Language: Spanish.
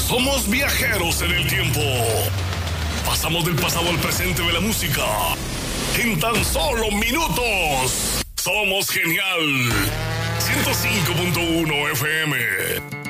Somos viajeros en el tiempo. Pasamos del pasado al presente de la música en tan solo minutos. Somos genial. 105.1 FM.